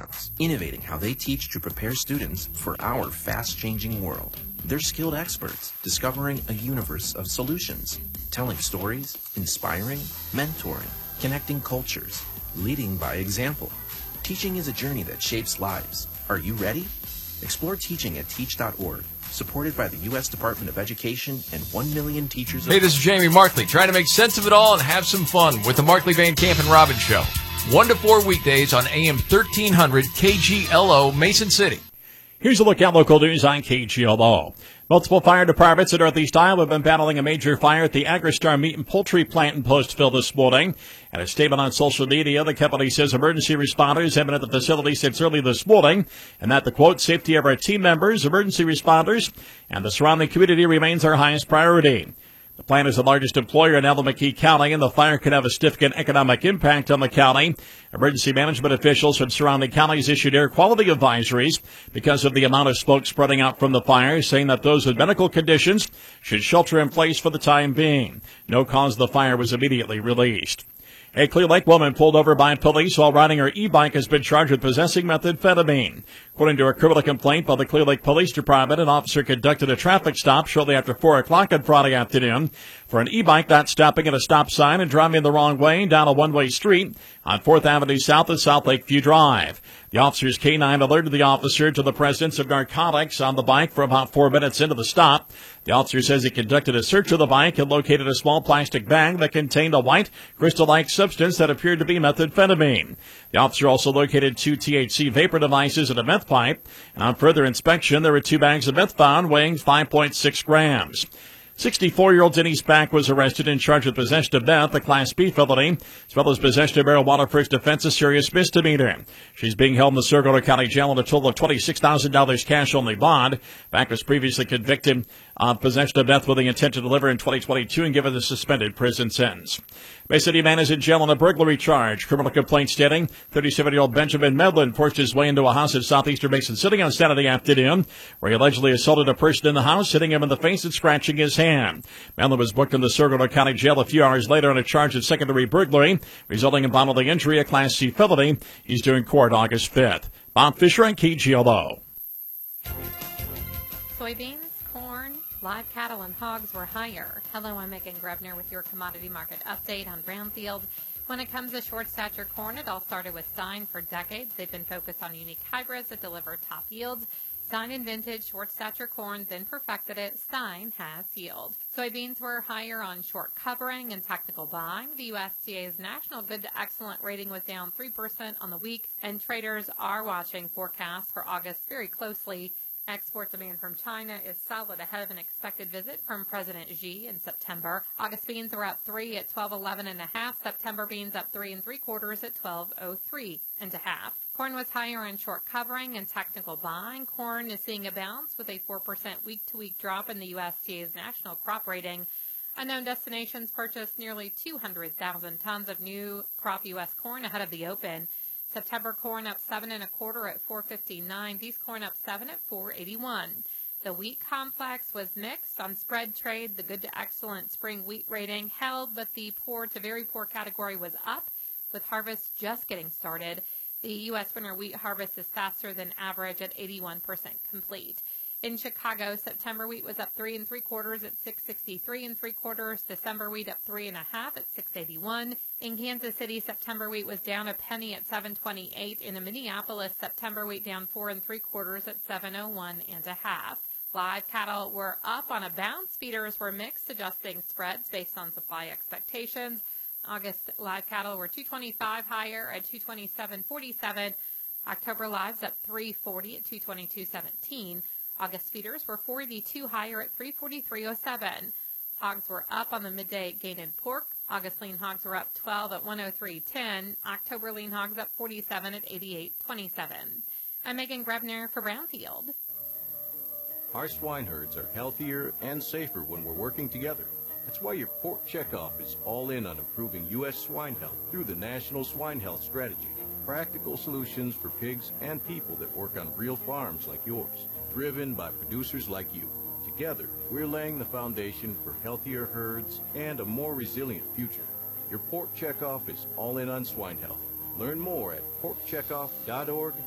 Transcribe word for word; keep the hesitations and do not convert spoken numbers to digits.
labs, innovating how they teach to prepare students for our fast-changing world. They're skilled experts, discovering a universe of solutions, telling stories, inspiring, mentoring, connecting cultures, leading by example. Teaching is a journey that shapes lives. Are you ready? Explore teaching at teach dot org, supported by the U S Department of Education and one million teachers. Hey, this is Jamie Markley, trying to make sense of it all and have some fun with the Markley Van Camp and Robbins Show. one to four weekdays on A M thirteen hundred K G L O, Mason City. Here's a look at local news on K G L O. Multiple fire departments in Northeast Iowa have been battling a major fire at the AgriStar Meat and Poultry plant in Postville this morning. In a statement on social media, the company says emergency responders have been at the facility since early this morning, and that the, quote, safety of our team members, emergency responders, and the surrounding community remains our highest priority. The plant is the largest employer in Allamakee County, and the fire could have a significant economic impact on the county. Emergency management officials from surrounding counties issued air quality advisories because of the amount of smoke spreading out from the fire, saying that those with medical conditions should shelter in place for the time being. No cause of the fire was immediately released. A Clear Lake woman pulled over by police while riding her e-bike has been charged with possessing methamphetamine. According to a criminal complaint by the Clear Lake Police Department, an officer conducted a traffic stop shortly after four o'clock on Friday afternoon for an e-bike not stopping at a stop sign and driving the wrong way down a one-way street on fourth Avenue South of South Lakeview Drive. The officer's K nine alerted the officer to the presence of narcotics on the bike for about four minutes into the stop. The officer says he conducted a search of the bike and located a small plastic bag that contained a white, crystal-like substance that appeared to be methamphetamine. The officer also located two T H C vapor devices and a meth pipe. And on further inspection, there were two bags of meth found weighing five point six grams. sixty-four-year-old Denise Back was arrested and charged with possession of meth, a Class B felony, as well as possession of marijuana for its defense, a serious misdemeanor. She's being held in the Saragona County Jail on a total of twenty-six thousand dollars cash-only bond. Back was previously convicted of possession of meth with the intent to deliver in twenty twenty-two and given a suspended prison sentence. Bay City man is in jail on a burglary charge. Criminal complaint stating thirty-seven-year-old Benjamin Medlin forced his way into a house in southeastern Mason City on Saturday afternoon, where he allegedly assaulted a person in the house, hitting him in the face and scratching his hand. Medlin was booked in the Saragona County Jail a few hours later on a charge of secondary burglary, resulting in bodily injury, a Class C felony. He's due in court August fifth. Bob Fisher on K G L O. Soybeans, corn, live cattle, and hogs were higher. Hello, I'm Megan Grebner with your commodity market update on Brownfield. When it comes to short stature corn, it all started with Stein. For decades, they've been focused on unique hybrids that deliver top yields. Stein invented short stature corn, then perfected it. Stein has yield. Soybeans were higher on short covering and technical buying. The U S D A's national good to excellent rating was down three percent on the week, and traders are watching forecasts for August very closely. Export demand from China is solid ahead of an expected visit from President Xi in September. August beans were up three at twelve eleven and a half. September beans up three and three quarters at twelve oh three and a half. Corn was higher on short covering and technical buying. Corn is seeing a bounce with a four percent week-to-week drop in the U S D A's national crop rating. Unknown Destinations purchased nearly two hundred thousand tons of new crop U S corn ahead of the open. September corn up seven and a quarter at four fifty-nine. These corn up seven at four eighty-one. The wheat complex was mixed on spread trade. The good to excellent spring wheat rating held, but the poor to very poor category was up, with harvest just getting started. The U S winter wheat harvest is faster than average at eighty-one percent complete. In Chicago, September wheat was up three and three quarters at six sixty-three and three quarters. December wheat up three and a half at six eighty-one. In Kansas City, September wheat was down a penny at seven twenty-eight. In Minneapolis, September wheat down four and three quarters at seven oh one and a half. Live cattle were up on a bounce. Feeders were mixed, adjusting spreads based on supply expectations. August live cattle were two twenty-five higher at two twenty-seven forty-seven. October lives up three forty at two twenty-two seventeen. August feeders were four eighty-two higher at three forty-three oh seven. Hogs were up on the midday gain in pork. August lean hogs were up twelve at one oh three ten. October lean hogs up forty-seven at eighty-eight twenty-seven. I'm Megan Grebner for Brownfield. Our swine herds are healthier and safer when we're working together. That's why your pork checkoff is all in on improving U S swine health through the National Swine Health Strategy. Practical solutions for pigs and people that work on real farms like yours, driven by producers like you. Together, we're laying the foundation for healthier herds and a more resilient future. Your pork checkoff is all in on swine health. Learn more at pork checkoff dot org